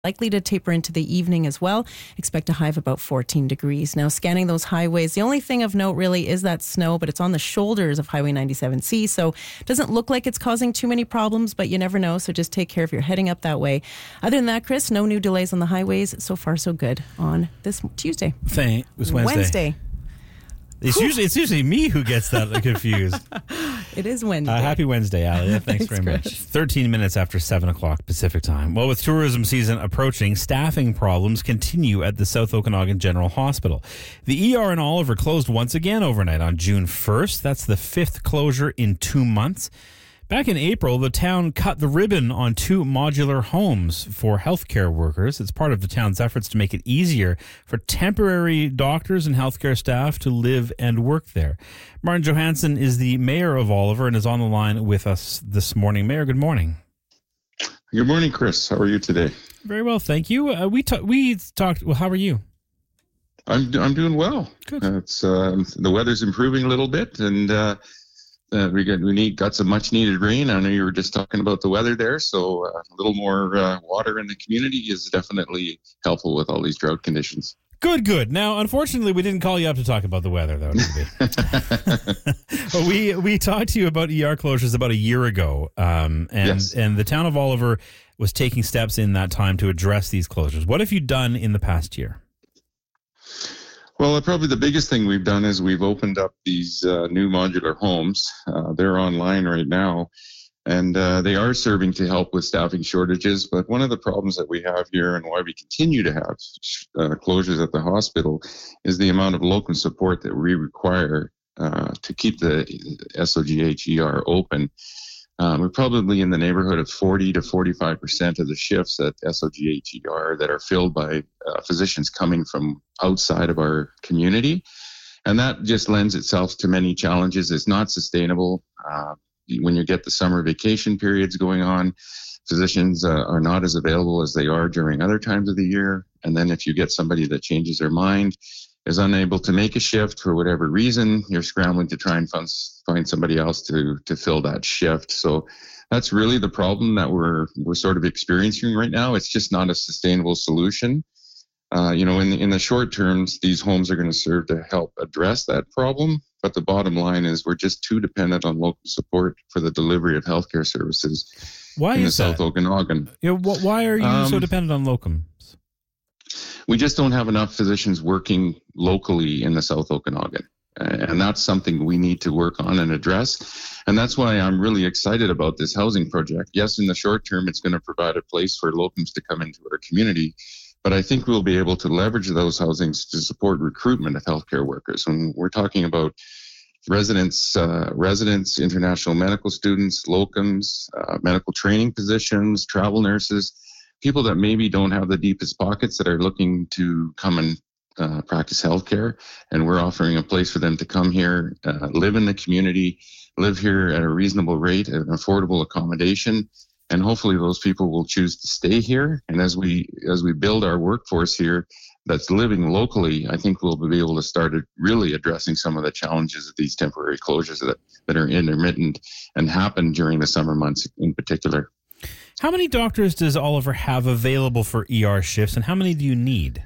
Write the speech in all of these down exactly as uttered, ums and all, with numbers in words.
Likely to taper into the evening as well. Expect a high of about fourteen degrees. Now, scanning those highways, the only thing of note really is that snow, but it's on the shoulders of Highway ninety-seven C, so it doesn't look like it's causing too many problems, but you never know, so just take care if you're heading up that way. Other than that, Chris, no new delays on the highways. So far, so good on this Tuesday. Thank, it was Wednesday. Wednesday. It's usually, it's usually me who gets that confused. It is Wednesday. Uh, happy Wednesday, Ali. Yeah, thanks, Thanks, very Chris. much. thirteen minutes after seven o'clock Pacific time. Well, with tourism season approaching, staffing problems continue at the South Okanagan General Hospital. The E R in Oliver closed once again overnight on June first. That's the fifth closure in two months. Back in April, the town cut the ribbon on two modular homes for healthcare workers. It's part of the town's efforts to make it easier for temporary doctors and healthcare staff to live and work there. Martin Johansson is the mayor of Oliver and is on the line with us this morning. Mayor, good morning. Good morning, Chris. How are you today? Very well, thank you. Uh, we, ta- we talked, well, how are you? I'm I'm doing well. Good. Uh, it's uh, the weather's improving a little bit, and uh, uh, we got we need got some much needed rain. I know you were just talking about the weather there, so uh, a little more uh, water in the community is definitely helpful with all these drought conditions. Good, good. Now, unfortunately, we didn't call you up to talk about the weather, though, did we? we we talked to you about E R closures about a year ago, um, and Yes. and the town of Oliver was taking steps in that time to address these closures. What have you done in the past year? Well, probably the biggest thing we've done is we've opened up these uh, new modular homes. Uh, they're online right now, and uh, they are serving to help with staffing shortages. But one of the problems that we have here and why we continue to have uh, closures at the hospital is the amount of locum support that we require uh, to keep the S O G H E R open. Um, we're probably in the neighborhood of forty to forty-five percent of the shifts at S O G H E R that are filled by uh, physicians coming from outside of our community. And that just lends itself to many challenges. It's not sustainable. Uh, when you get the summer vacation periods going on, physicians uh, are not as available as they are during other times of the year. And then if you get somebody that changes their mind, is unable to make a shift for whatever reason, you're scrambling to try and find, find somebody else to to fill that shift. So that's really the problem that we're we're sort of experiencing right now. It's just not a sustainable solution. Uh, you know, in the, in the short terms, these homes are going to serve to help address that problem. But the bottom line is we're just too dependent on local support for the delivery of healthcare services Why in the is South that? Okanagan. You know, wh- why are you Um, so dependent on locums? We just don't have enough physicians working locally in the South Okanagan. And that's something we need to work on and address. And that's why I'm really excited about this housing project. Yes, in the short term, it's going to provide a place for locums to come into our community. But I think we'll be able to leverage those housings to support recruitment of healthcare workers. When we're talking about residents, uh, residents, international medical students, locums, uh, medical training positions, travel nurses, people that maybe don't have the deepest pockets that are looking to come and uh, practice healthcare, and we're offering a place for them to come here, uh, live in the community, live here at a reasonable rate, at an affordable accommodation, and hopefully those people will choose to stay here. And as we as we build our workforce here that's living locally, I think we'll be able to start really addressing some of the challenges of these temporary closures that, that are intermittent and happen during the summer months in particular. How many doctors does Oliver have available for E R shifts, and how many do you need?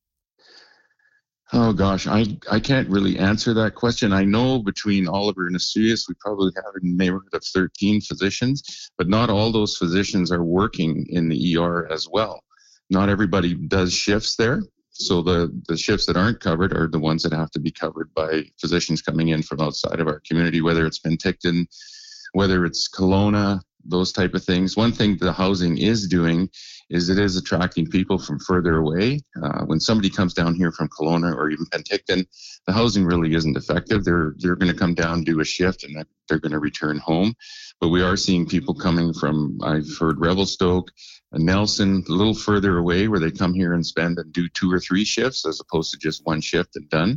Oh gosh, I, I can't really answer that question. I know between Oliver and Osoyoos, we probably have in the neighborhood of thirteen physicians, but not all those physicians are working in the E R as well. Not everybody does shifts there. So the, the shifts that aren't covered are the ones that have to be covered by physicians coming in from outside of our community, whether it's Penticton, whether it's Kelowna, those type of things. One thing the housing is doing is it is attracting people from further away. Uh, when somebody comes down here from Kelowna or even Penticton, the housing really isn't effective. They're they're going to come down, do a shift, and then they're going to return home. But we are seeing people coming from, I've heard Revelstoke, Nelson, a little further away, where they come here and spend and do two or three shifts as opposed to just one shift and done.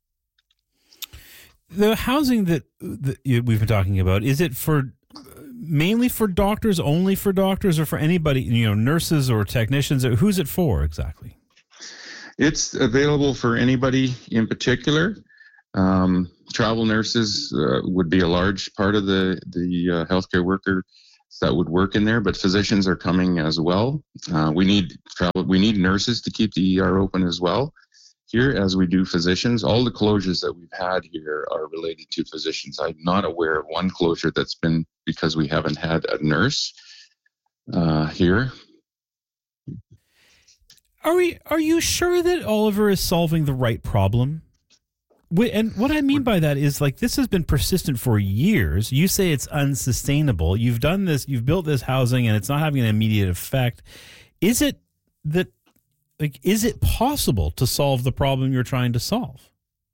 The housing that, that we've been talking about, is it for mainly for doctors, only for doctors, or for anybody, you know, nurses or technicians? Who's it for exactly? It's available for anybody in particular. Um, travel nurses uh, would be a large part of the, the uh, healthcare worker that would work in there, but physicians are coming as well. Uh, we need travel, we need nurses to keep the E R open as well here as we do physicians. All the closures that we've had here are related to physicians. I'm not aware of one closure that's been because we haven't had a nurse uh, here. Are we? Are you sure that Oliver is solving the right problem? And what I mean by that is, like, this has been persistent for years. You say it's unsustainable. You've done this. You've built this housing, and it's not having an immediate effect. Is it that, like, is it possible to solve the problem you're trying to solve?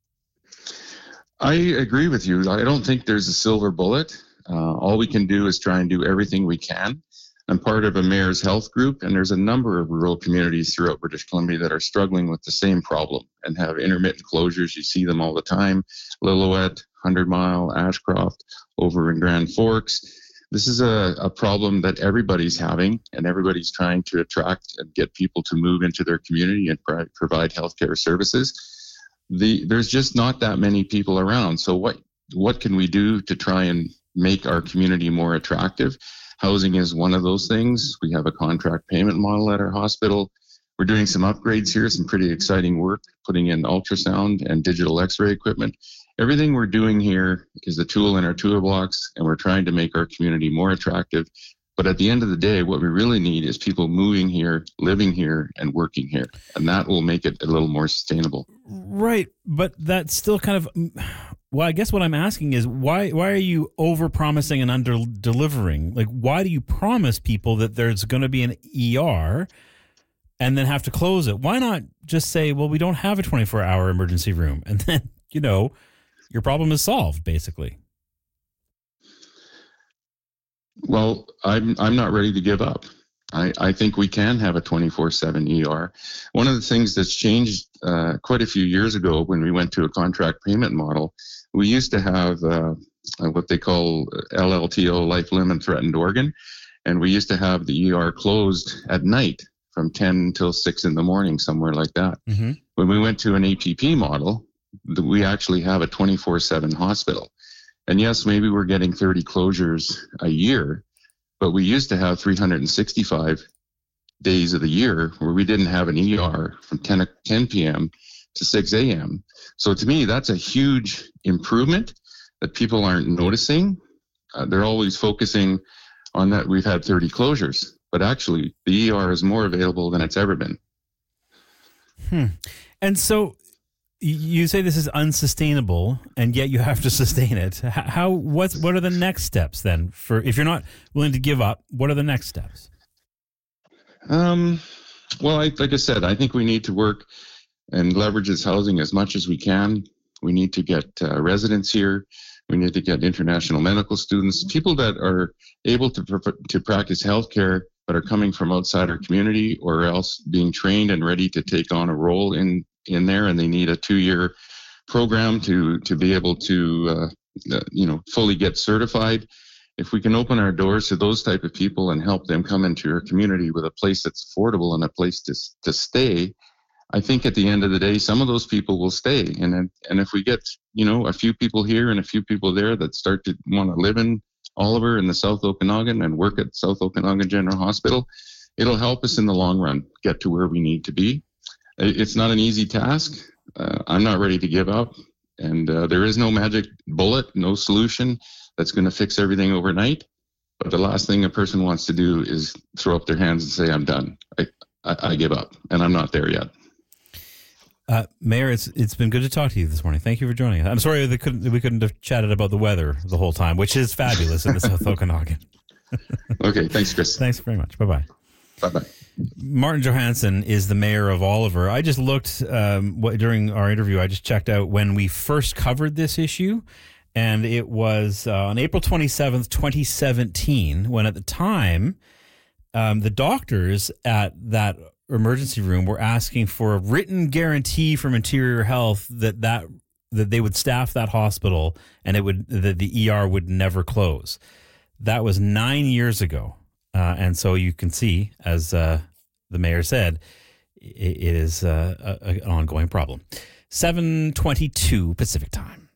I agree with you. I don't think there's a silver bullet. Uh, all we can do is try and do everything we can. I'm part of a mayor's health group, and there's a number of rural communities throughout British Columbia that are struggling with the same problem and have intermittent closures. You see them all the time. Lillooet, Hundred Mile, Ashcroft, over in Grand Forks. This is a, a problem that everybody's having, and everybody's trying to attract and get people to move into their community and pro- provide healthcare services. The, there's just not that many people around. So what what can we do to try and make our community more attractive? Housing is one of those things. We have a contract payment model at our hospital. We're doing some upgrades here, some pretty exciting work, putting in ultrasound and digital x-ray equipment. Everything we're doing here is a tool in our toolbox, and we're trying to make our community more attractive. But at the end of the day, what we really need is people moving here, living here, and working here. And that will make it a little more sustainable. Right. But that's still kind of... Well, I guess what I'm asking is why why are you over-promising and under-delivering? Like, why do you promise people that there's going to be an E R and then have to close it? Why not just say, well, we don't have a twenty-four hour emergency room, and then, you know, your problem is solved, basically? Well, I'm I'm not ready to give up. I, I think we can have a twenty-four seven E R. One of the things that's changed uh, quite a few years ago when we went to a contract payment model, we used to have uh, what they call L L T O, life limit threatened organ, and we used to have the E R closed at night from ten until six in the morning, somewhere like that. Mm-hmm. When we went to an A P P model, we actually have a twenty-four seven hospital. And yes, maybe we're getting thirty closures a year, but we used to have three hundred sixty-five days of the year where we didn't have an E R from ten p.m. to six a.m. So to me, that's a huge improvement that people aren't noticing. Uh, they're always focusing on that we've had thirty closures, but actually the E R is more available than it's ever been. Hmm. And so you say this is unsustainable, and yet you have to sustain it. How? What's? What are the next steps then? For if you're not willing to give up, what are the next steps? Um. Well, I, like I said, I think we need to work and leverage this housing as much as we can. We need to get uh, residents here. We need to get international medical students, people that are able to to practice healthcare, but are coming from outside our community, or else being trained and ready to take on a role in. in there, and they need a two-year program to to be able to uh, uh, you know fully get certified. If we can open our doors to those type of people and help them come into our community with a place that's affordable and a place to to stay, I think at the end of the day, some of those people will stay. And and if we get you know a few people here and a few people there that start to want to live in Oliver in the South Okanagan and work at South Okanagan General Hospital, it'll help us in the long run get to where we need to be. It's not an easy task. Uh, I'm not ready to give up. And uh, there is no magic bullet, no solution that's going to fix everything overnight. But the last thing a person wants to do is throw up their hands and say, I'm done. I, I, I give up. And I'm not there yet. Uh, Mayor, it's it's been good to talk to you this morning. Thank you for joining us. I'm sorry that couldn't, we couldn't have chatted about the weather the whole time, which is fabulous in the South Okanagan. Okay. Thanks, Chris. Thanks very much. Bye-bye. Bye-bye. Martin Johansson is the mayor of Oliver. I just looked um, what, during our interview. I just checked out when we first covered this issue, and it was uh, on April twenty-seventh, twenty seventeen, when at the time um, the doctors at that emergency room were asking for a written guarantee from Interior Health that that that they would staff that hospital and it would that the E R would never close. That was nine years ago. Uh, and so you can see, as uh, the mayor said, it, it is uh, a, a, an ongoing problem. seven twenty-two Pacific time.